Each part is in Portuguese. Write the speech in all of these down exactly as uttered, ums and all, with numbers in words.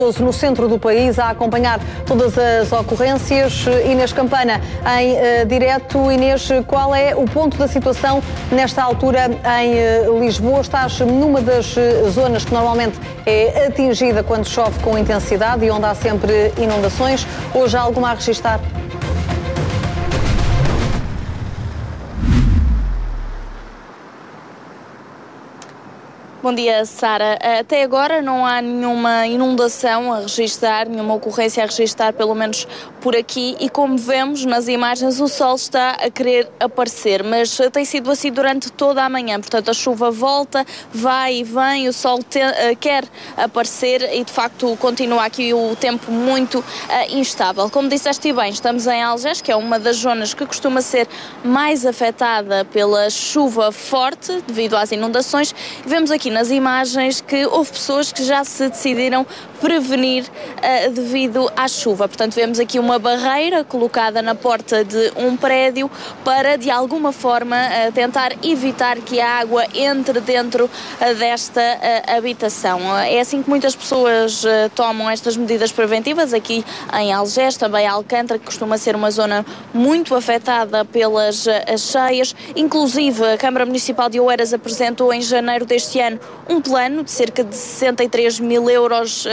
No centro do país, a acompanhar todas as ocorrências. Inês Campana, em uh, direto. Inês, qual é o ponto da situação nesta altura em uh, Lisboa? Estás numa das uh, zonas que normalmente é atingida quando chove com intensidade e onde há sempre inundações. Hoje há alguma a registrar? Bom dia, Sara. Até agora não há nenhuma inundação a registrar, nenhuma ocorrência a registrar, pelo menos por aqui, e como vemos nas imagens o sol está a querer aparecer, mas tem sido assim durante toda a manhã, portanto a chuva volta, vai e vem, o sol te, uh, quer aparecer e de facto continua aqui o tempo muito uh, instável. Como disseste bem, estamos em Algés, que é uma das zonas que costuma ser mais afetada pela chuva forte devido às inundações, e vemos aqui nas imagens que houve pessoas que já se decidiram prevenir uh, devido à chuva. Portanto, vemos aqui uma barreira colocada na porta de um prédio para, de alguma forma, uh, tentar evitar que a água entre dentro uh, desta uh, habitação. Uh, é assim que muitas pessoas uh, tomam estas medidas preventivas, aqui em Algés, também Alcântara, que costuma ser uma zona muito afetada pelas uh, cheias. Inclusive, a Câmara Municipal de Oeiras apresentou em janeiro deste ano um plano de cerca de sessenta e três mil euros, uh,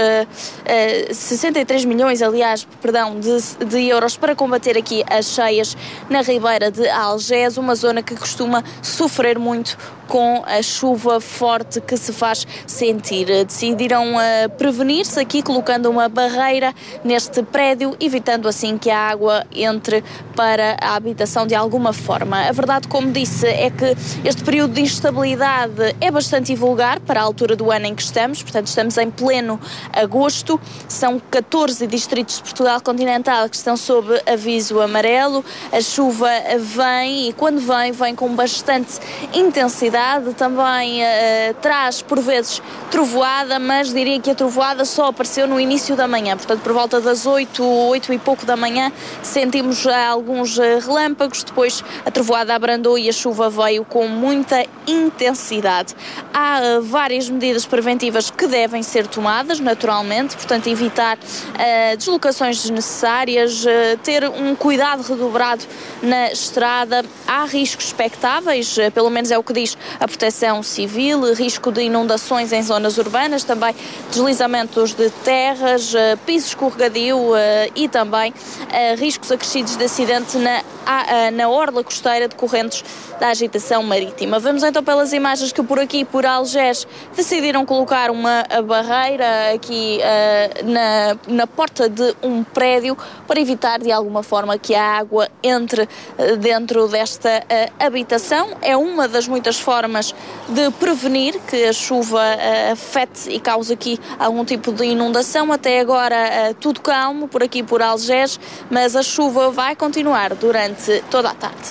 uh, sessenta e três milhões, aliás, perdão, de, de euros para combater aqui as cheias na Ribeira de Algés, uma zona que costuma sofrer muito com a chuva forte que se faz sentir. Decidiram uh, prevenir-se aqui colocando uma barreira neste prédio, evitando assim que a água entre para a habitação de alguma forma. A verdade, como disse, é que este período de instabilidade é bastante vulgar para a altura do ano em que estamos, portanto estamos em pleno agosto, são catorze distritos de Portugal continental que estão sob aviso amarelo, a chuva vem e quando vem, vem com bastante intensidade, também uh, traz por vezes trovoada, mas diria que a trovoada só apareceu no início da manhã, portanto por volta das oito, oito e pouco da manhã sentimos uh, alguns uh, relâmpagos, depois a trovoada abrandou e a chuva veio com muita intensidade. Há uh, várias medidas preventivas que devem ser tomadas, naturalmente, portanto evitar uh, deslocações desnecessárias, uh, ter um cuidado redobrado na estrada. Há riscos expectáveis, uh, pelo menos é o que diz a Proteção Civil, risco de inundações em zonas urbanas, também deslizamentos de terras, uh, piso escorregadio uh, e também uh, riscos acrescidos de acidente na, uh, na orla costeira decorrentes da agitação marítima. Vamos então pelas imagens que por aqui, por Algés, decidiram colocar uma barreira aqui uh, na, na porta de um prédio para evitar de alguma forma que a água entre uh, dentro desta uh, habitação. É uma das muitas formas de prevenir que a chuva uh, afete e cause aqui algum tipo de inundação. Até agora uh, tudo calmo por aqui por Algés, mas a chuva vai continuar durante toda a tarde.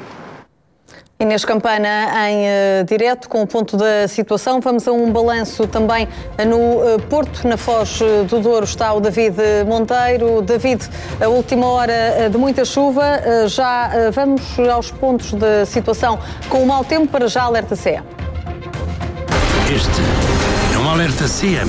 Inês Campana em uh, direto com o ponto da situação. Vamos a um balanço também no uh, Porto, na Foz do Douro está o David Monteiro. David, a última hora uh, de muita chuva, uh, já uh, vamos aos pontos da situação com o mau tempo. Para já, alerta C M. Este é um alerta C M.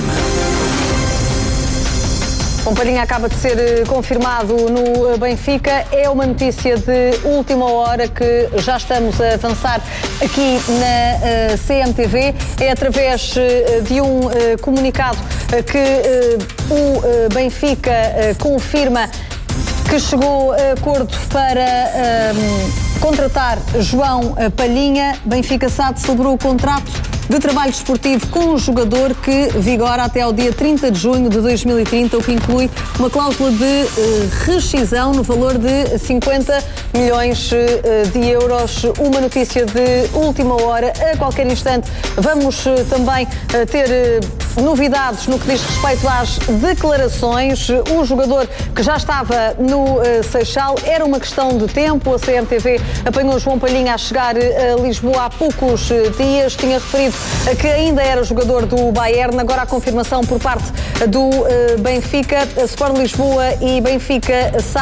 O Palhinha acaba de ser confirmado no Benfica. É uma notícia de última hora que já estamos a avançar aqui na uh, C M T V. É através uh, de um uh, comunicado uh, que uh, o uh, Benfica uh, confirma que chegou a acordo para uh, contratar João Palhinha. Benfica S A D celebrou o contrato de trabalho desportivo com o jogador que vigora até ao dia trinta de junho de dois mil e trinta, o que inclui uma cláusula de uh, rescisão no valor de cinquenta milhões uh, de euros. Uma notícia de última hora. A qualquer instante vamos uh, também uh, ter uh, novidades no que diz respeito às declarações. O jogador que já estava no uh, Seixal, era uma questão de tempo. A C M T V apanhou João Palhinha a chegar a Lisboa há poucos uh, dias. Tinha referido que ainda era jogador do Bayern, agora a confirmação por parte do uh, Benfica, Sport Lisboa e Benfica S A D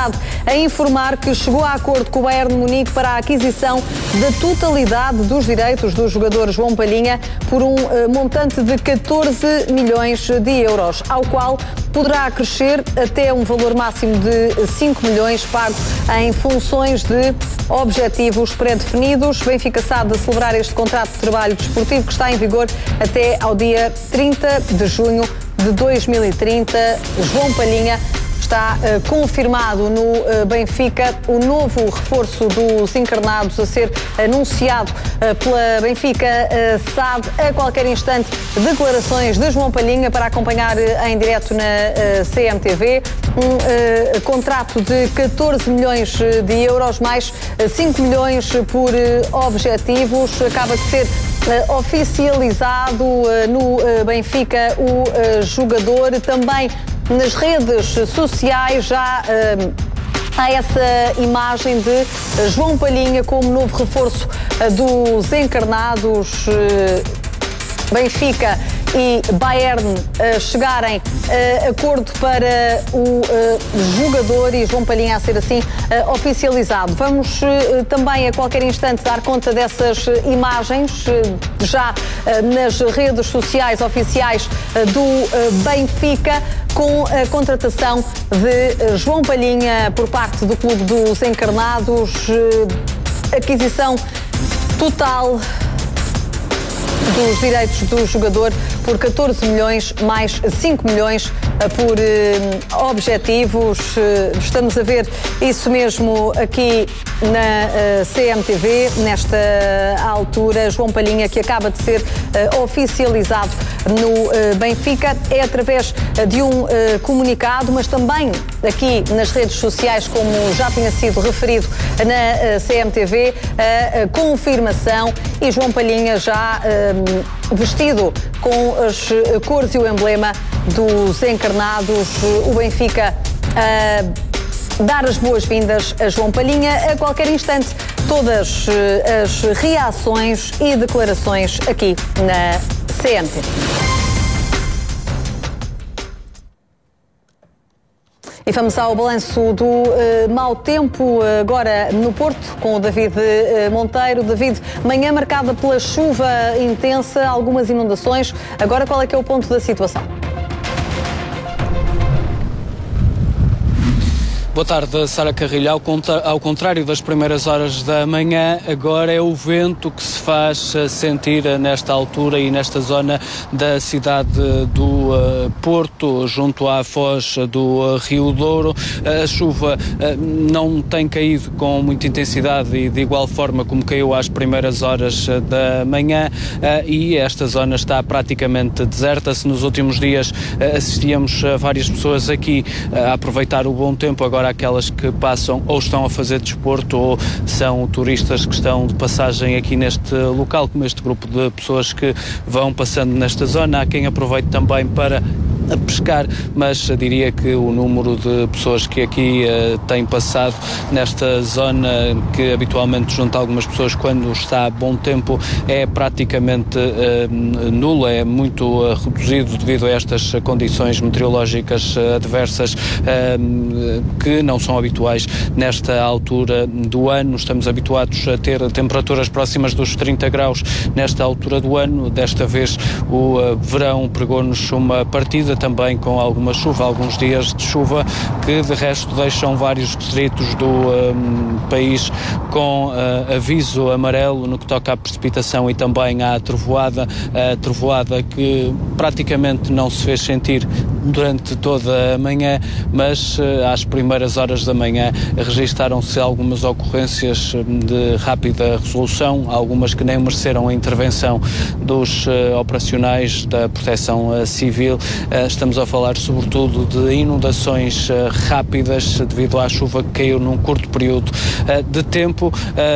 a informar que chegou a acordo com o Bayern de Munique para a aquisição da totalidade dos direitos do jogador João Palhinha por um uh, montante de catorze milhões de euros, ao qual poderá crescer até um valor máximo de cinco milhões pago em funções de objetivos pré-definidos. Benfica S A D a celebrar este contrato de trabalho desportivo que está em vigor até ao dia trinta de junho de dois mil e trinta. João Palhinha está uh, confirmado no uh, Benfica, o novo reforço dos encarnados a ser anunciado uh, pela Benfica uh, S A D a qualquer instante. Declarações de João Palhinha para acompanhar uh, em direto na uh, C M T V. Um uh, contrato de catorze milhões de euros, mais uh, cinco milhões por uh, objetivos. Acaba de ser uh, oficializado uh, no uh, Benfica o uh, jogador. Também nas redes sociais já uh, há essa imagem de João Palhinha como novo reforço uh, dos encarnados. Uh, Benfica e Bayern uh, chegarem a uh, acordo para o uh, jogador e João Palhinha a ser assim uh, oficializado. Vamos uh, também a qualquer instante dar conta dessas uh, imagens uh, já uh, nas redes sociais oficiais uh, do uh, Benfica, com a contratação de uh, João Palhinha por parte do Clube dos Encarnados. Uh, aquisição total dos direitos do jogador por catorze milhões, mais cinco milhões por uh, objetivos. Uh, estamos a ver isso mesmo aqui na uh, C M T V, nesta altura. João Palhinha, que acaba de ser uh, oficializado no uh, Benfica, é através uh, de um uh, comunicado, mas também aqui nas redes sociais, como já tinha sido referido na uh, C M T V, a uh, confirmação, e João Palhinha já uh, vestido com as uh, cores e o emblema dos encarnados. O Benfica a dar as boas-vindas a João Palhinha. A qualquer instante, todas as reações e declarações aqui na C M T V. E vamos ao balanço do uh, mau tempo, agora no Porto, com o David uh, Monteiro. David, manhã marcada pela chuva intensa, algumas inundações. Agora, qual é que é o ponto da situação? Boa tarde, Sara Carrilho. Ao, contra... Ao contrário das primeiras horas da manhã, agora é o vento que se faz sentir nesta altura e nesta zona da cidade do uh, Porto, junto à foz do uh, Rio Douro. A chuva uh, não tem caído com muita intensidade e de igual forma como caiu às primeiras horas uh, da manhã, uh, e esta zona está praticamente deserta. Se nos últimos dias uh, assistíamos a várias pessoas aqui uh, a aproveitar o bom tempo, agora aquelas que passam ou estão a fazer desporto ou são turistas que estão de passagem aqui neste local, como este grupo de pessoas que vão passando nesta zona. Há quem aproveite também para a pescar, mas diria que o número de pessoas que aqui uh, têm passado nesta zona, que habitualmente junta algumas pessoas quando está bom tempo, é praticamente uh, nulo, é muito uh, reduzido devido a estas condições meteorológicas uh, adversas uh, que não são habituais nesta altura do ano. Estamos habituados a ter temperaturas próximas dos trinta graus nesta altura do ano. Desta vez o uh, verão pregou-nos uma partida, também com alguma chuva, alguns dias de chuva, que de resto deixam vários distritos do um, país com uh, aviso amarelo no que toca à precipitação e também à trovoada, a trovoada que praticamente não se fez sentir durante toda a manhã, mas uh, às primeiras horas da manhã registaram-se algumas ocorrências de rápida resolução, algumas que nem mereceram a intervenção dos uh, operacionais da Proteção uh, Civil. Uh, estamos a falar sobretudo de inundações uh, rápidas devido à chuva que caiu num curto período uh, de tempo,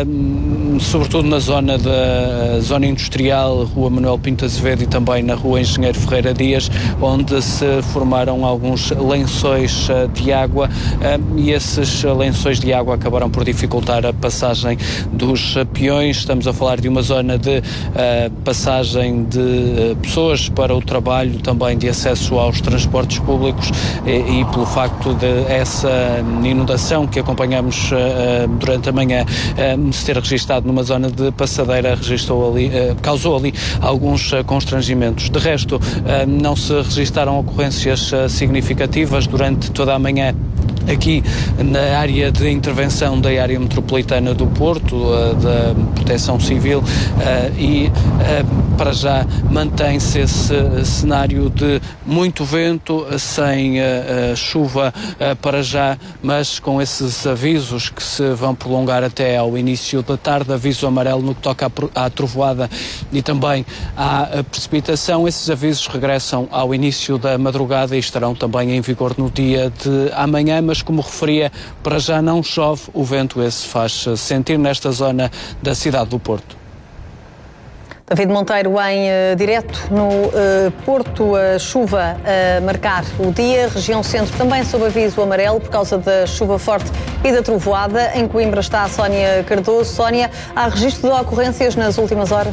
uh, sobretudo na zona da uh, zona industrial, Rua Manuel Pinto Azevedo, e também na Rua Engenheiro Ferreira Dias, onde se formaram alguns lençóis de água e esses lençóis de água acabaram por dificultar a passagem dos peões. Estamos a falar de uma zona de uh, passagem de uh, pessoas para o trabalho, também de acesso aos transportes públicos e, e pelo facto de essa inundação que acompanhamos uh, durante a manhã uh, se ter registado numa zona de passadeira, registrou ali, uh, causou ali alguns uh, constrangimentos. De resto, uh, não se registaram ocorrências uh, significativas durante toda a manhã aqui na área de intervenção da área metropolitana do Porto, uh, da Proteção Civil, uh, e uh, para já mantém-se esse cenário de muito vento, sem uh, uh, chuva uh, para já, mas com esses avisos que se vão prolongar até ao início da tarde, aviso amarelo no que toca à, à trovoada e também à precipitação. Esses avisos regressam ao início da madrugada e estarão também em vigor no dia de amanhã, mas como referia, para já não chove, o vento esse faz sentir nesta zona da cidade do Porto. David Monteiro em uh, direto no uh, Porto, a chuva a marcar o dia, região centro também sob aviso amarelo por causa da chuva forte e da trovoada. Em Coimbra está a Sónia Cardoso. Sónia, há registro de ocorrências nas últimas horas?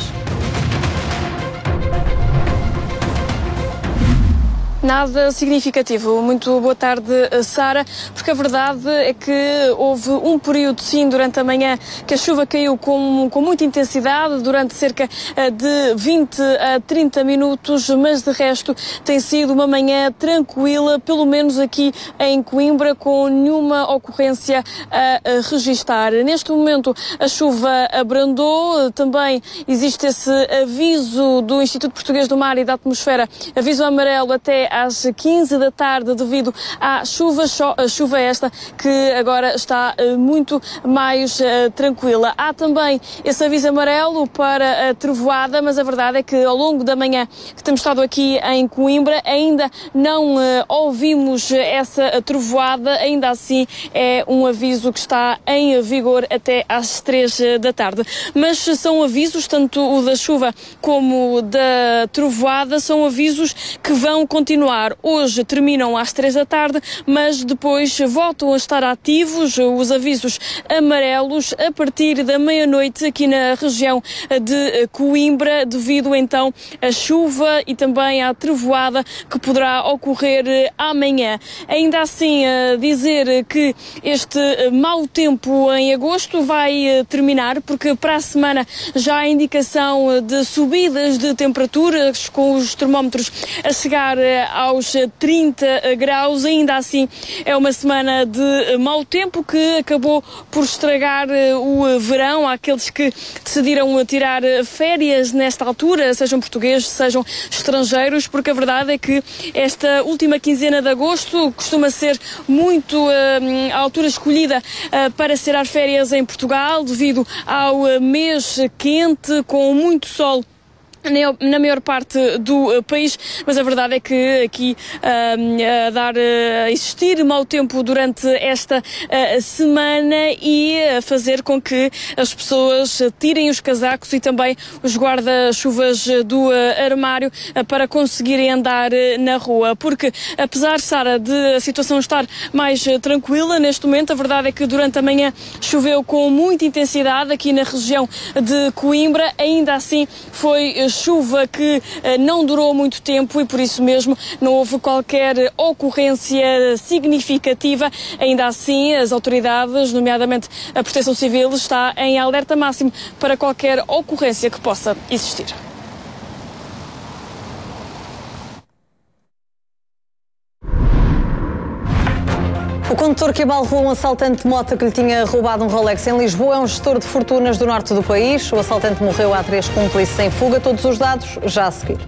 Nada significativo. Muito boa tarde, Sara, porque a verdade é que houve um período, sim, durante a manhã que a chuva caiu com, com muita intensidade, durante cerca de vinte a trinta minutos, mas de resto tem sido uma manhã tranquila, pelo menos aqui em Coimbra, com nenhuma ocorrência a registar. Neste momento a chuva abrandou, também existe esse aviso do Instituto Português do Mar e da Atmosfera, aviso amarelo até às quinze da tarde devido à chuva, chuva esta que agora está muito mais uh, tranquila. Há também esse aviso amarelo para a trovoada, mas a verdade é que ao longo da manhã que temos estado aqui em Coimbra ainda não uh, ouvimos essa trovoada, ainda assim é um aviso que está em vigor até às três da tarde. Mas são avisos, tanto o da chuva como o da trovoada, são avisos que vão continuar. Hoje terminam às três da tarde, mas depois voltam a estar ativos os avisos amarelos a partir da meia-noite aqui na região de Coimbra, devido então à chuva e também à trovoada que poderá ocorrer amanhã. Ainda assim, dizer que este mau tempo em agosto vai terminar, porque para a semana já há indicação de subidas de temperaturas, com os termómetros a chegar aos trinta graus. Ainda assim é uma semana de mau tempo que acabou por estragar o verão àqueles que decidiram tirar férias nesta altura, sejam portugueses, sejam estrangeiros, porque a verdade é que esta última quinzena de agosto costuma ser muito uh, a altura escolhida uh, para tirar férias em Portugal, devido ao uh, mês quente, com muito sol na maior parte do país, mas a verdade é que aqui uh, a dar a existir mau tempo durante esta uh, semana e a fazer com que as pessoas tirem os casacos e também os guarda-chuvas do uh, armário uh, para conseguirem andar uh, na rua, porque apesar, Sara, de a situação estar mais uh, tranquila neste momento, a verdade é que durante a manhã choveu com muita intensidade aqui na região de Coimbra. Ainda assim foi uh, chuva que uh, não durou muito tempo e por isso mesmo não houve qualquer ocorrência significativa. Ainda assim, as autoridades, nomeadamente a Proteção Civil, está em alerta máximo para qualquer ocorrência que possa existir. O condutor que abalroou um assaltante de moto que lhe tinha roubado um Rolex em Lisboa é um gestor de fortunas do norte do país. O assaltante morreu, há três cúmplices em fuga. Todos os dados já a seguir.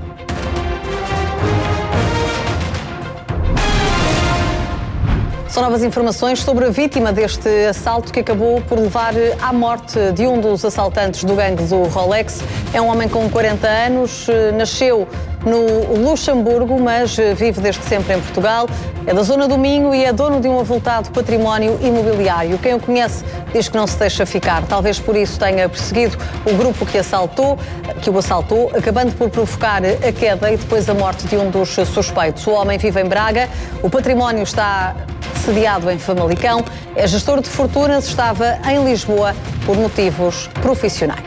São novas informações sobre a vítima deste assalto que acabou por levar à morte de um dos assaltantes do gangue do Rolex. É um homem com quarenta anos, nasceu no Luxemburgo, mas vive desde sempre em Portugal. É da zona do Minho e é dono de um avultado património imobiliário. Quem o conhece diz que não se deixa ficar. Talvez por isso tenha perseguido o grupo que assaltou, que o assaltou, acabando por provocar a queda e depois a morte de um dos suspeitos. O homem vive em Braga, o património está sediado em Famalicão, é gestor de fortunas, estava em Lisboa por motivos profissionais.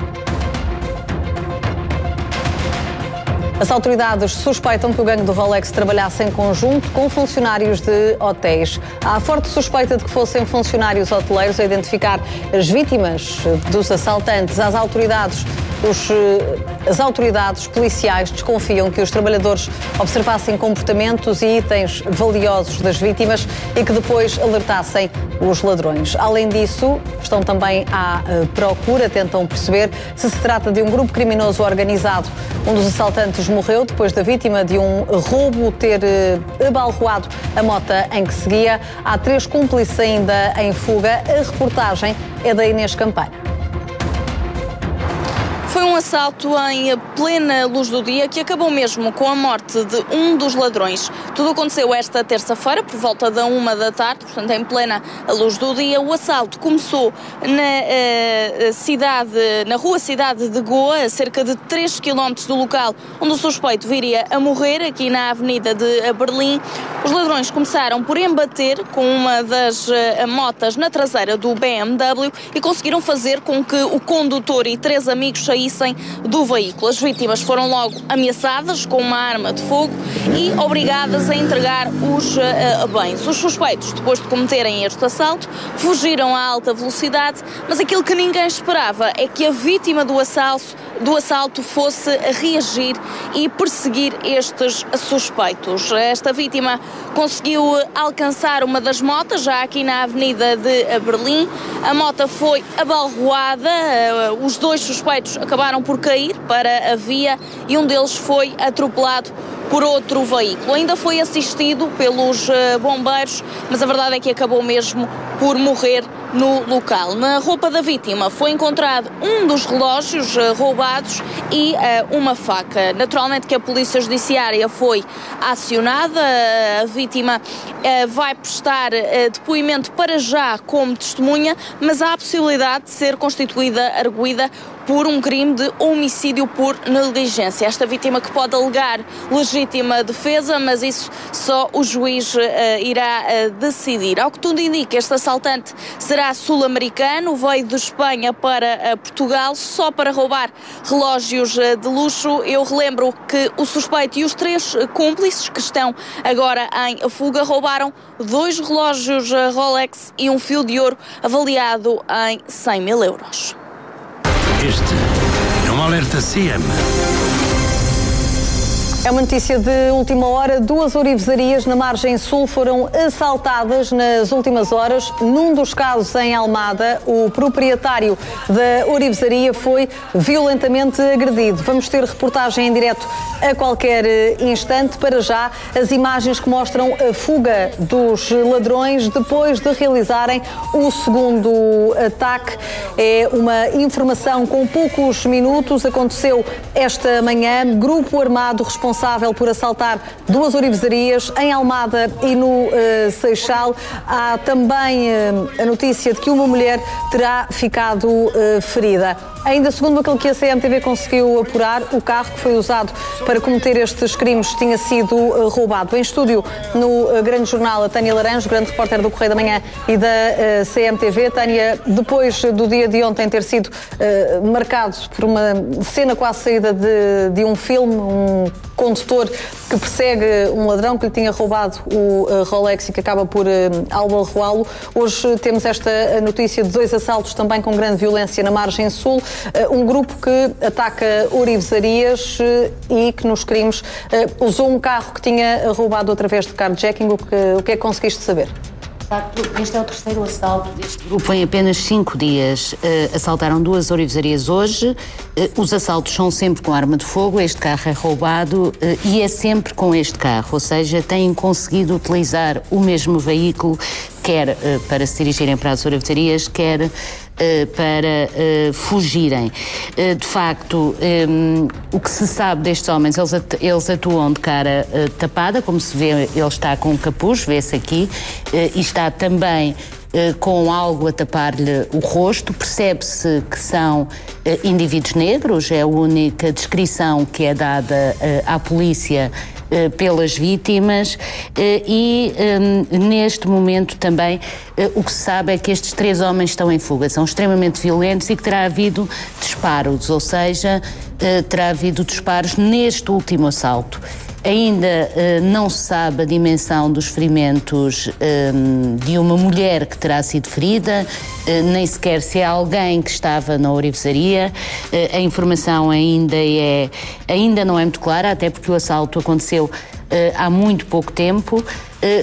As autoridades suspeitam que o gangue do Rolex trabalhasse em conjunto com funcionários de hotéis. Há forte suspeita de que fossem funcionários hoteleiros a identificar as vítimas dos assaltantes. As autoridades, os, as autoridades policiais desconfiam que os trabalhadores observassem comportamentos e itens valiosos das vítimas e que depois alertassem os ladrões. Além disso, estão também à procura, tentam perceber se se trata de um grupo criminoso organizado. Um dos assaltantes morreu depois da vítima de um roubo ter abalroado a mota em que seguia. Há três cúmplices ainda em fuga. A reportagem é da Inês Campanha. Foi um assalto em plena luz do dia que acabou mesmo com a morte de um dos ladrões. Tudo aconteceu esta terça-feira, por volta da uma da tarde, portanto em plena luz do dia. O assalto começou na uh, cidade, na rua Cidade de Goa, a cerca de três quilómetros do local onde o suspeito viria a morrer, aqui na avenida de Berlim. Os ladrões começaram por embater com uma das uh, motas na traseira do B M W e conseguiram fazer com que o condutor e três amigos saíssem do veículo. As vítimas foram logo ameaçadas com uma arma de fogo e obrigadas a entregar os uh, bens. Os suspeitos, depois de cometerem este assalto, fugiram a alta velocidade, mas aquilo que ninguém esperava é que a vítima do assalto, do assalto fosse reagir e perseguir estes suspeitos. Esta vítima conseguiu alcançar uma das motas, já aqui na avenida de Berlim. A mota foi abalroada, uh, os dois suspeitos acabaram por cair para a via e um deles foi atropelado por outro veículo. Ainda foi assistido pelos uh, bombeiros, mas a verdade é que acabou mesmo por morrer no local. Na roupa da vítima foi encontrado um dos relógios uh, roubados e uh, uma faca. Naturalmente que a Polícia Judiciária foi acionada, uh, a vítima uh, vai prestar uh, depoimento para já como testemunha, mas há a possibilidade de ser constituída arguida por um crime de homicídio por negligência. Esta vítima que pode alegar legítima defesa, mas isso só o juiz uh, irá uh, decidir. Ao que tudo indica, este assaltante será sul-americano, veio de Espanha para uh, Portugal só para roubar relógios uh, de luxo. Eu relembro que o suspeito e os três uh, cúmplices que estão agora em fuga roubaram dois relógios uh, Rolex e um fio de ouro avaliado em cem mil euros. Este é um alerta C M. É uma notícia de última hora. Duas ourivesarias na margem sul foram assaltadas nas últimas horas. Num dos casos em Almada, o proprietário da ourivesaria foi violentamente agredido. Vamos ter reportagem em direto a qualquer instante. Para já, as imagens que mostram a fuga dos ladrões depois de realizarem o segundo ataque. É uma informação com poucos minutos. Aconteceu esta manhã. Grupo armado responsável responsável por assaltar duas ourivesarias em Almada e no uh, Seixal. Há também uh, a notícia de que uma mulher terá ficado uh, ferida. Ainda segundo aquilo que a C M T V conseguiu apurar, o carro que foi usado para cometer estes crimes tinha sido uh, roubado. Em estúdio, no uh, Grande Jornal, a Tânia Laranjo, grande repórter do Correio da Manhã e da uh, C M T V. Tânia, depois do dia de ontem ter sido uh, marcado por uma cena quase saída de, de um filme, um condutor que persegue um ladrão que lhe tinha roubado o uh, Rolex e que acaba por uh, albarroá-lo. Hoje uh, temos esta notícia de dois assaltos também com grande violência na margem sul. Uh, um grupo que ataca ourivesarias uh, e que nos crimes uh, usou um carro que tinha roubado através de carjacking. O que, o que é que conseguiste saber? Este é o terceiro assalto deste grupo em apenas cinco dias. Uh, assaltaram duas ourivesarias hoje. Uh, os assaltos são sempre com arma de fogo. Este carro é roubado uh, e é sempre com este carro. Ou seja, têm conseguido utilizar o mesmo veículo quer para se dirigirem para as oravitarias, quer para uh, fugirem. Uh, de facto, um, o que se sabe destes homens, eles, at eles atuam de cara uh, tapada, como se vê, ele está com um capuz, vê-se aqui, uh, e está também uh, com algo a tapar-lhe o rosto. Percebe-se que são uh, indivíduos negros, é a única descrição que é dada uh, à polícia pelas vítimas, e um, neste momento também o que se sabe é que estes três homens estão em fuga, são extremamente violentos e que terá havido disparos, ou seja, terá havido disparos neste último assalto. Ainda uh, não se sabe a dimensão dos ferimentos um, de uma mulher que terá sido ferida, uh, nem sequer se é alguém que estava na orivesaria. Uh, a informação ainda, é, ainda não é muito clara, até porque o assalto aconteceu uh, há muito pouco tempo, uh,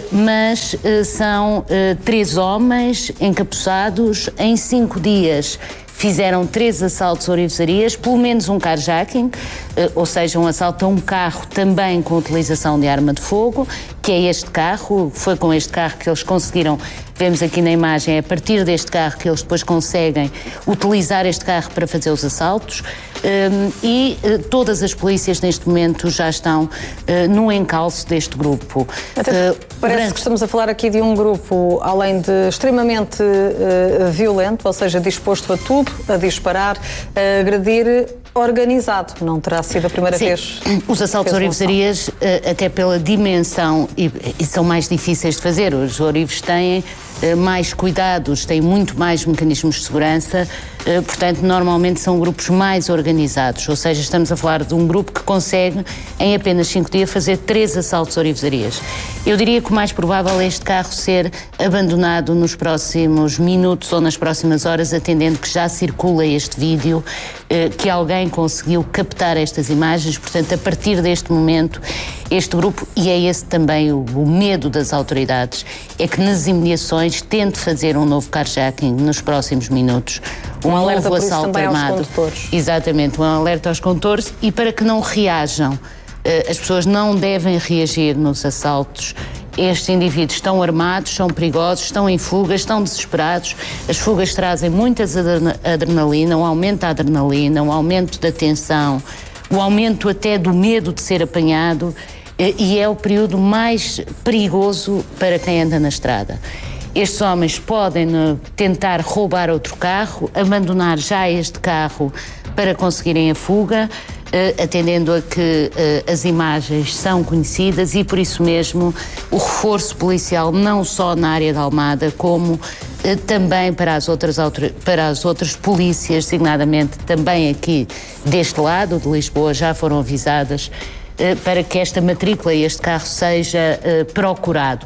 mas uh, são uh, três homens encapuçados em cinco dias. Fizeram três assaltos a orivesarias, pelo menos um carjacking, ou seja, um assalto a um carro também com utilização de arma de fogo, que é este carro. Foi com este carro que eles conseguiram, vemos aqui na imagem, é a partir deste carro que eles depois conseguem utilizar este carro para fazer os assaltos. Um, e uh, todas as polícias neste momento já estão uh, no encalço deste grupo. Até, uh, parece branco... que estamos a falar aqui de um grupo, além de extremamente uh, violento, ou seja, disposto a tudo, a disparar, a agredir, organizado. Não terá sido a primeira Sim. vez. Os assaltos a orivesarias, uh, até pela dimensão, e, e são mais difíceis de fazer. Os orives têm uh, mais cuidados, têm muito mais mecanismos de segurança. Uh, portanto, normalmente são grupos mais organizados, ou seja, estamos a falar de um grupo que consegue, em apenas cinco dias, fazer três assaltos a orivesarias. Eu diria que o mais provável é este carro ser abandonado nos próximos minutos ou nas próximas horas, atendendo que já circula este vídeo, uh, que alguém conseguiu captar estas imagens. Portanto, a partir deste momento, este grupo, e é esse também o, o medo das autoridades, é que nas imediações tente fazer um novo carjacking nos próximos minutos. Um, um alerta novo assalto armado. Aos condutores. Exatamente, um alerta aos condutores, e para que não reajam. As pessoas não devem reagir nos assaltos. Estes indivíduos estão armados, são perigosos, estão em fuga, estão desesperados. As fugas trazem muita adrenalina, um aumento da adrenalina, um aumento da tensão, o um aumento até do medo de ser apanhado, e é o período mais perigoso para quem anda na estrada. Estes homens podem tentar roubar outro carro, abandonar já este carro para conseguirem a fuga, atendendo a que as imagens são conhecidas, e por isso mesmo o reforço policial, não só na área da Almada, como também para as outras, para as outras polícias, designadamente também aqui deste lado de Lisboa, já foram avisadas para que esta matrícula e este carro seja procurado,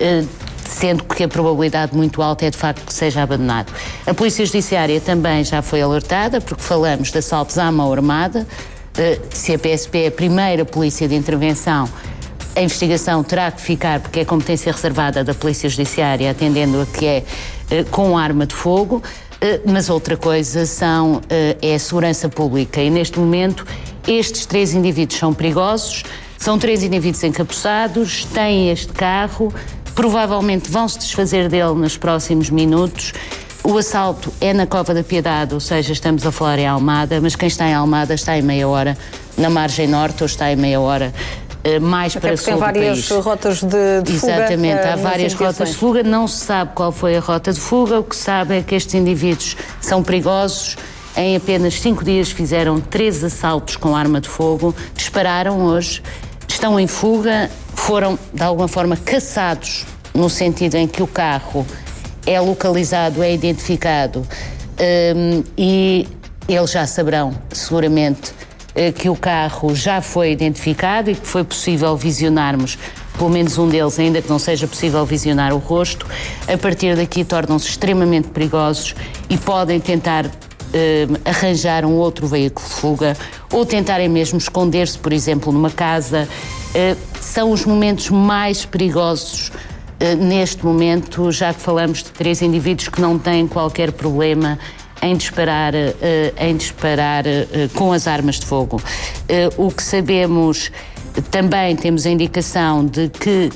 sendo que a probabilidade muito alta é de facto que seja abandonado. A Polícia Judiciária também já foi alertada, porque falamos de assaltos à mão armada. Se a P S P é a primeira polícia de intervenção, a investigação terá que ficar, porque é competência reservada da Polícia Judiciária, atendendo a que é com arma de fogo, mas outra coisa são, é a segurança pública, e neste momento estes três indivíduos são perigosos, são três indivíduos encapuçados, têm este carro, provavelmente vão se desfazer dele nos próximos minutos. O assalto é na Cova da Piedade, ou seja, estamos a falar em Almada, mas quem está em Almada está em meia hora na margem norte, ou está em meia hora uh, mais Até para sul do país. Tem várias rotas de, de fuga. Exatamente, há uh, várias rotas de fuga, não se sabe qual foi a rota de fuga, o que se sabe é que estes indivíduos são perigosos. Em apenas cinco dias fizeram três assaltos com arma de fogo, dispararam hoje, estão em fuga, foram de alguma forma caçados, no sentido em que o carro é localizado, é identificado, um, e eles já saberão seguramente uh, que o carro já foi identificado e que foi possível visionarmos pelo menos um deles, ainda que não seja possível visionar o rosto. A partir daqui tornam-se extremamente perigosos e podem tentar uh, arranjar um outro veículo de fuga, ou tentarem mesmo esconder-se, por exemplo, numa casa. Uh, são os momentos mais perigosos uh, neste momento, já que falamos de três indivíduos que não têm qualquer problema em disparar, uh, em disparar uh, com as armas de fogo. Uh, o que sabemos, também temos a indicação de que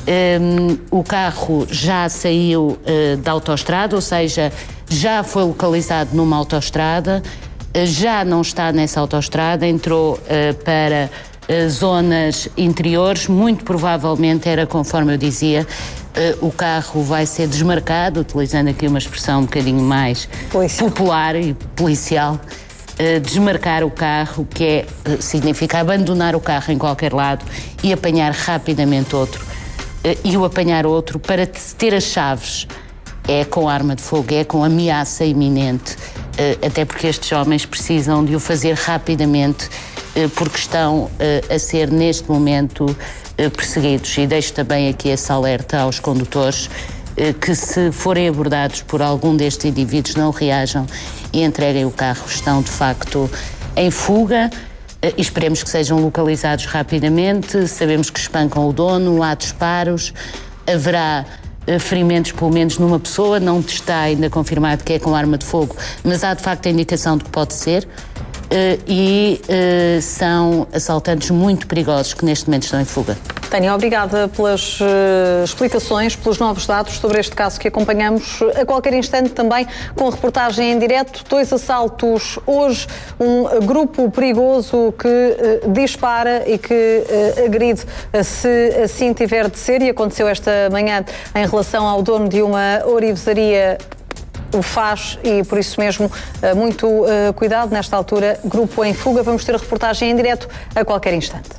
Um, o carro já saiu uh, da autoestrada, ou seja, já foi localizado numa autoestrada, uh, já não está nessa autoestrada, entrou uh, para uh, zonas interiores, muito provavelmente era conforme eu dizia, uh, o carro vai ser desmarcado, utilizando aqui uma expressão um bocadinho mais policial. popular e policial, uh, desmarcar o carro, que é, uh, significa abandonar o carro em qualquer lado e apanhar rapidamente outro. E o apanhar outro para ter as chaves é com arma de fogo, é com ameaça iminente, até porque estes homens precisam de o fazer rapidamente porque estão a ser neste momento perseguidos. E deixo também aqui esse alerta aos condutores que, se forem abordados por algum destes indivíduos, não reajam e entreguem o carro. Estão de facto em fuga. E esperemos que sejam localizados rapidamente. Sabemos que espancam o dono, há disparos, haverá uh, ferimentos pelo menos numa pessoa, não está ainda confirmado que é com arma de fogo, mas há de facto a indicação de que pode ser. Uh, e uh, são assaltantes muito perigosos que neste momento estão em fuga. Tânia, obrigada pelas uh, explicações, pelos novos dados sobre este caso que acompanhamos a qualquer instante também com reportagem em direto. Dois assaltos hoje, um grupo perigoso que uh, dispara e que uh, agride uh, se assim tiver de ser, e aconteceu esta manhã em relação ao dono de uma orivesaria. O faz e, por isso mesmo, muito uh, cuidado nesta altura. Grupo em fuga. Vamos ter a reportagem em direto a qualquer instante.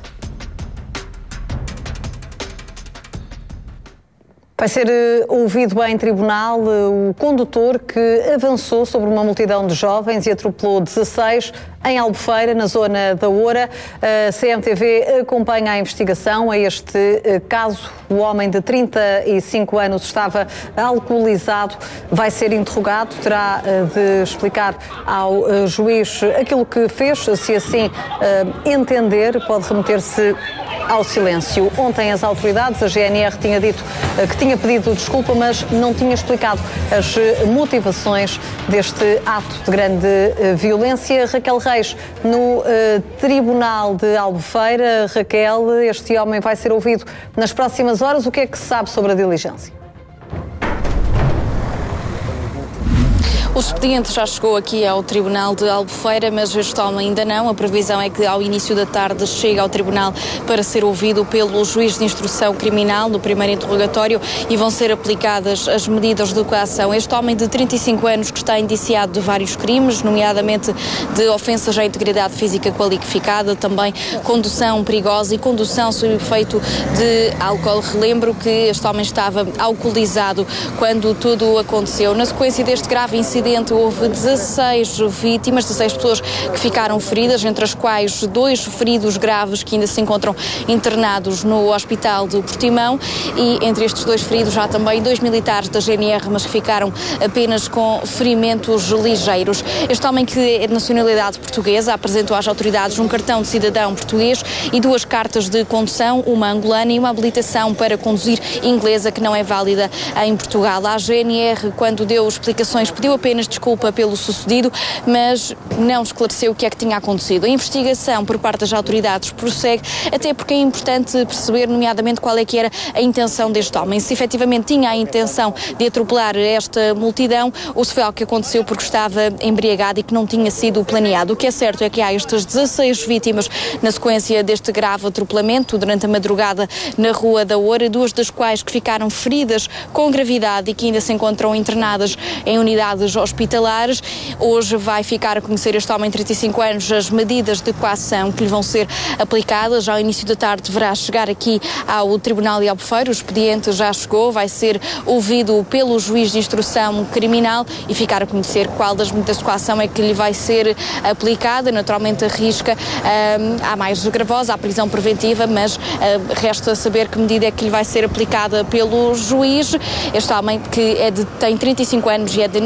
Vai ser uh, ouvido em tribunal uh, o condutor que avançou sobre uma multidão de jovens e atropelou dezasseis em Albufeira, na zona da Oura. A C M T V acompanha a investigação a este uh, caso. O homem de trinta e cinco anos estava alcoolizado, vai ser interrogado, terá uh, de explicar ao uh, juiz aquilo que fez, se assim uh, entender, pode remeter-se ao silêncio. Ontem as autoridades, a G N R tinha dito uh, que tinha pedido desculpa, mas não tinha explicado as uh, motivações deste ato de grande uh, violência. Raquel Reis, no uh, Tribunal de Albufeira. Raquel, este homem vai ser ouvido nas próximas horas. O que é que se sabe sobre a diligência? O expediente já chegou aqui ao Tribunal de Albufeira, mas este homem ainda não. A previsão é que ao início da tarde chegue ao Tribunal para ser ouvido pelo juiz de instrução criminal no primeiro interrogatório e vão ser aplicadas as medidas de coação. Este homem de trinta e cinco anos, que está indiciado de vários crimes, nomeadamente de ofensas à integridade física qualificada, também condução perigosa e condução sob efeito de álcool. Relembro que este homem estava alcoolizado quando tudo aconteceu. Na sequência deste grave incidente, houve dezasseis vítimas, dezasseis pessoas que ficaram feridas, entre as quais dois feridos graves que ainda se encontram internados no Hospital de Portimão, e entre estes dois feridos há também dois militares da G N R, mas que ficaram apenas com ferimentos ligeiros. Este homem, que é de nacionalidade portuguesa, apresentou às autoridades um cartão de cidadão português e duas cartas de condução, uma angolana e uma habilitação para conduzir inglesa, que não é válida em Portugal. A G N R, quando deu explicações, pediu apenas desculpa pelo sucedido, mas não esclareceu o que é que tinha acontecido. A investigação por parte das autoridades prossegue, até porque é importante perceber, nomeadamente, qual é que era a intenção deste homem. Se efetivamente tinha a intenção de atropelar esta multidão, ou se foi algo que aconteceu porque estava embriagado e que não tinha sido planeado. O que é certo é que há estas dezasseis vítimas na sequência deste grave atropelamento durante a madrugada na Rua da Oura, duas das quais que ficaram feridas com gravidade e que ainda se encontram internadas em unidades hospitalares. Hoje vai ficar a conhecer este homem de trinta e cinco anos as medidas de coação que lhe vão ser aplicadas. Já ao início da tarde deverá chegar aqui ao Tribunal de Albufeira. O expediente já chegou, vai ser ouvido pelo juiz de instrução criminal e ficar a conhecer qual das medidas de coação é que lhe vai ser aplicada. Naturalmente arrisca um, há mais gravosa, a prisão preventiva, mas uh, resta saber que medida é que lhe vai ser aplicada pelo juiz. Este homem, que é de, tem trinta e cinco anos e é de nacionalidade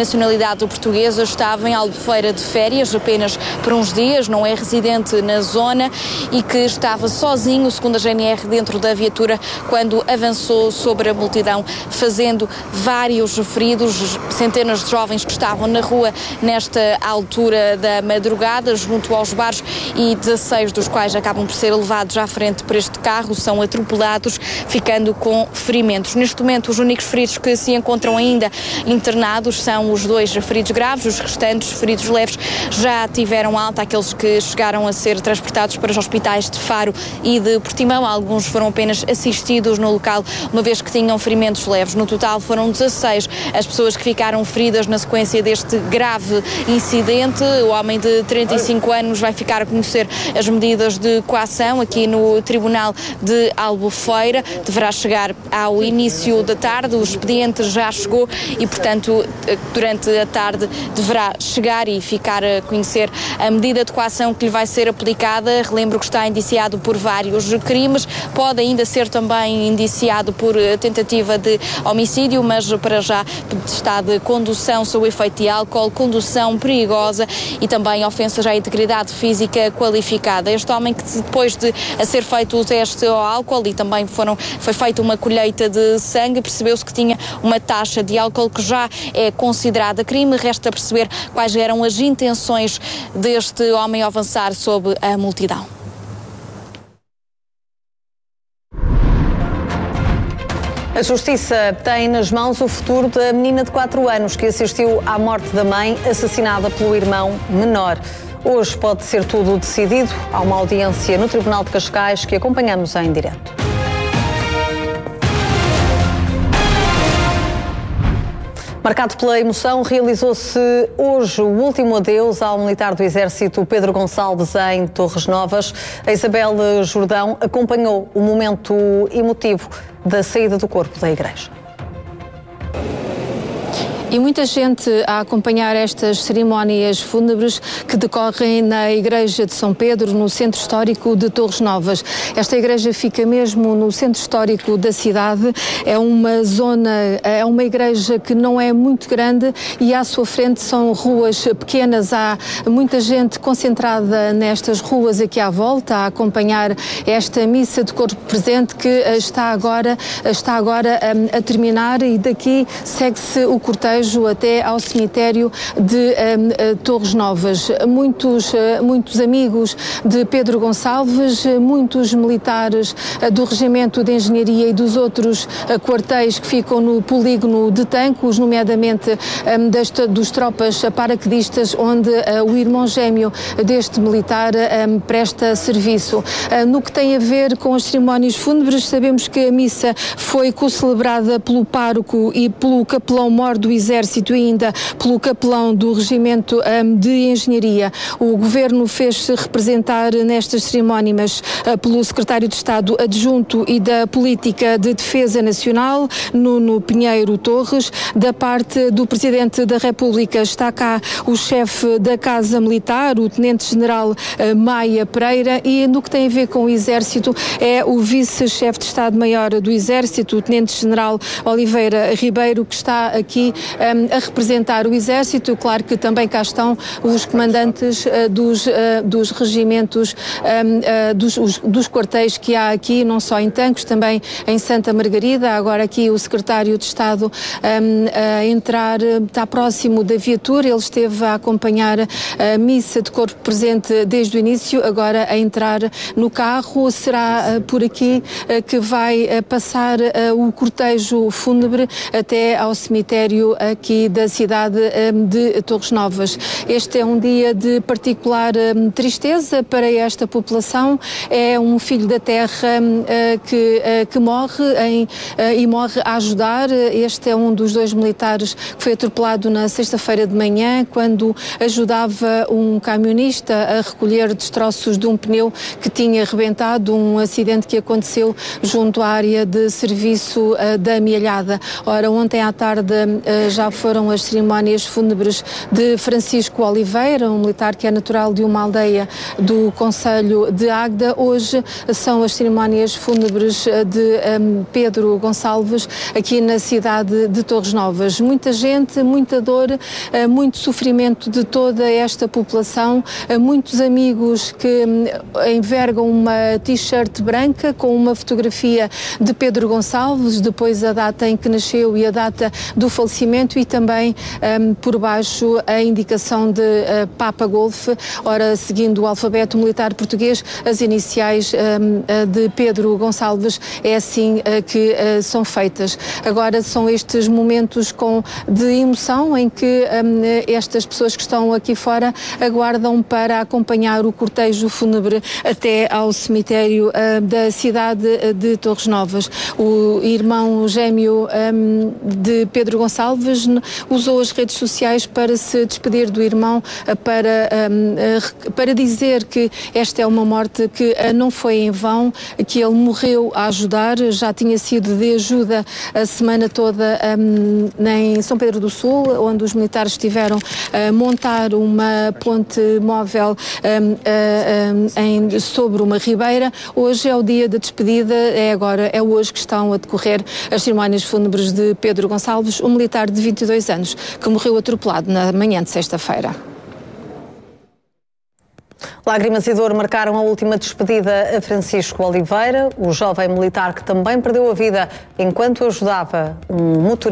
nacionalidade portuguesa, estava em Albufeira de férias apenas por uns dias, não é residente na zona e que estava sozinho, segundo a G N R, dentro da viatura quando avançou sobre a multidão, fazendo vários feridos, centenas de jovens que estavam na rua nesta altura da madrugada, junto aos bares, e dezasseis dos quais acabam por ser levados à frente por este carro, são atropelados, ficando com ferimentos. Neste momento, os únicos feridos que se encontram ainda internados são os dois feridos graves, os restantes feridos leves já tiveram alta, aqueles que chegaram a ser transportados para os hospitais de Faro e de Portimão. Alguns foram apenas assistidos no local, uma vez que tinham ferimentos leves. No total foram dezasseis as pessoas que ficaram feridas na sequência deste grave incidente. O homem de trinta e cinco anos vai ficar a conhecer as medidas de coação aqui no Tribunal de Albufeira. Deverá chegar ao início da tarde, o expediente já chegou e, portanto, durante a tarde deverá chegar e ficar a conhecer a medida de coação que lhe vai ser aplicada. Relembro que está indiciado por vários crimes, pode ainda ser também indiciado por tentativa de homicídio, mas para já está de condução sob o efeito de álcool, condução perigosa e também ofensas à integridade física qualificada. Este homem, que depois de a ser feito o teste ao álcool e também foram, foi feita uma colheita de sangue, percebeu-se que tinha uma taxa de álcool que já é considerada crime. Resta perceber quais eram as intenções deste homem ao avançar sobre a multidão. A Justiça tem nas mãos o futuro da menina de quatro anos que assistiu à morte da mãe, assassinada pelo irmão menor. Hoje pode ser tudo decidido. Há uma audiência no Tribunal de Cascais que acompanhamos em direto. Marcado pela emoção, realizou-se hoje o último adeus ao militar do Exército Pedro Gonçalves em Torres Novas. A Isabel Jordão acompanhou o momento emotivo da saída do corpo da igreja. E muita gente a acompanhar estas cerimónias fúnebres que decorrem na Igreja de São Pedro, no Centro Histórico de Torres Novas. Esta igreja fica mesmo no Centro Histórico da cidade, é uma zona, é uma igreja que não é muito grande e à sua frente são ruas pequenas. Há muita gente concentrada nestas ruas aqui à volta a acompanhar esta missa de corpo presente que está agora, está agora a, a terminar, e daqui segue-se o cortejo até ao cemitério de um, Torres Novas. Muitos, uh, muitos amigos de Pedro Gonçalves, muitos militares uh, do Regimento de Engenharia e dos outros uh, quartéis que ficam no polígono de Tancos, nomeadamente um, das, dos tropas paraquedistas, onde uh, o irmão gêmeo deste militar um, presta serviço. Uh, no que tem a ver com as cerimónias fúnebres, sabemos que a missa foi co-celebrada pelo pároco e pelo capelão-mor do Exército e ainda pelo capelão do Regimento um, de Engenharia. O Governo fez-se representar nestas cerimónias uh, pelo Secretário de Estado Adjunto e da Política de Defesa Nacional, Nuno Pinheiro Torres. Da parte do Presidente da República está cá o chefe da Casa Militar, o Tenente-General uh, Maia Pereira, e no que tem a ver com o Exército é o Vice-Chefe de Estado-Maior do Exército, o Tenente-General Oliveira Ribeiro, que está aqui a representar o Exército. Claro que também cá estão os comandantes uh, dos, uh, dos regimentos, um, uh, dos, os, dos quartéis que há aqui, não só em Tancos, também em Santa Margarida. Agora aqui o Secretário de Estado um, a entrar, está próximo da viatura, ele esteve a acompanhar a missa de corpo presente desde o início, agora a entrar no carro. Será uh, por aqui uh, que vai uh, passar uh, o cortejo fúnebre até ao cemitério aqui da cidade um, de Torres Novas. Este é um dia de particular um, tristeza para esta população. É um filho da terra um, uh, que, uh, que morre em, uh, e morre a ajudar. Este é um dos dois militares que foi atropelado na sexta-feira de manhã, quando ajudava um camionista a recolher destroços de um pneu que tinha rebentado, um acidente que aconteceu junto à área de serviço uh, da Amealhada. Ora, ontem à tarde uh, já foram as cerimónias fúnebres de Francisco Oliveira, um militar que é natural de uma aldeia do concelho de Águeda. Hoje são as cerimónias fúnebres de um, Pedro Gonçalves, aqui na cidade de Torres Novas. Muita gente, muita dor, uh, muito sofrimento de toda esta população, uh, muitos amigos que um, envergam uma t-shirt branca com uma fotografia de Pedro Gonçalves, depois a data em que nasceu e a data do falecimento, e também um, por baixo a indicação de uh, Papa Golf, ora seguindo o alfabeto militar português, as iniciais um, uh, de Pedro Gonçalves, é assim uh, que uh, são feitas. Agora são estes momentos com, de emoção em que um, estas pessoas que estão aqui fora aguardam para acompanhar o cortejo fúnebre até ao cemitério uh, da cidade de Torres Novas. O irmão gêmeo um, de Pedro Gonçalves usou as redes sociais para se despedir do irmão, uh, para, um, uh, para dizer que esta é uma morte que uh, não foi em vão, que ele morreu a ajudar, já tinha sido de ajuda a semana toda um, em São Pedro do Sul, onde os militares estiveram a montar uma ponte móvel um, uh, um, em, sobre uma ribeira. Hoje é o dia da despedida, é agora, é hoje que estão a decorrer as cerimónias fúnebres de Pedro Gonçalves, um militar de vinte e dois anos que morreu atropelado na manhã de sexta-feira. Lágrimas e dor marcaram a última despedida a Francisco Oliveira, o jovem militar que também perdeu a vida enquanto ajudava um motorista.